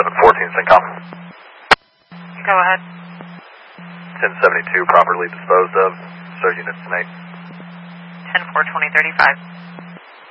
714 CENTCOM. Go ahead. 1072 properly disposed of. So units tonight. 10-4, 2035.